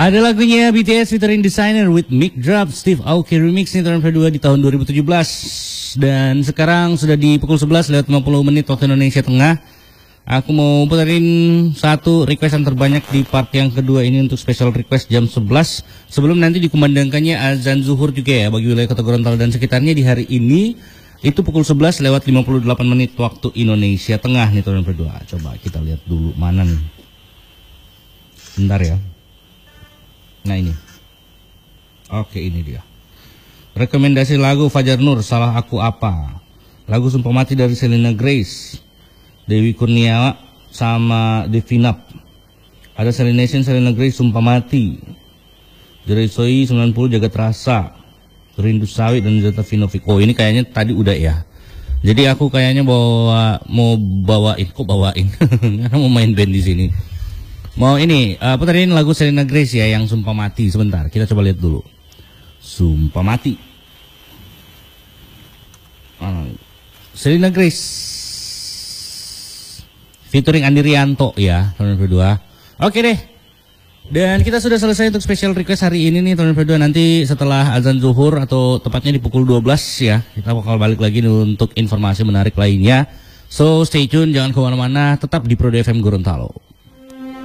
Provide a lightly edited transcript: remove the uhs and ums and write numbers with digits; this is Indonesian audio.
Ada lagunya BTS featuring Designer with Mic Drop Steve Aoki remix nih tahun kedua di tahun 2017. Dan sekarang sudah di pukul 11 lewat 50 menit waktu Indonesia Tengah. Aku mau puterin satu request yang terbanyak di part yang kedua ini untuk special request jam 11. Sebelum nanti dikumandangkannya azan zuhur juga ya bagi wilayah Kota Gorontalo dan sekitarnya di hari ini. Itu pukul 11 lewat 58 menit waktu Indonesia Tengah nih tahun kedua. Coba kita lihat dulu mana nih. Bentar ya. Nah ini. Oke ini dia. Rekomendasi lagu Fajar Nur, Salah Aku Apa. Lagu Sumpah Mati dari Selena Grace, Dewi Kurniawa sama Devinap. Ada Selenation, Selena Grace, Sumpah Mati. Jeresoi 90 Jagat Rasa, Rindu Sawit dan Zeta Vinovic. Oh ini kayaknya tadi udah ya. Jadi aku kayaknya mau bawain karena mau main band di sini. Mau ini puterin lagu Selena Grace ya yang Sumpah Mati sebentar. Kita coba lihat dulu. Sumpah Mati. Selena Grace featuring Andi Rianto ya tahun kedua. Oke deh. Dan kita sudah selesai untuk special request hari ini nih tahun kedua. Nanti setelah azan zuhur atau tepatnya di pukul 12 ya, kita bakal balik lagi nih untuk informasi menarik lainnya. So stay tune, jangan kemana-mana, tetap di Prode FM Gorontalo.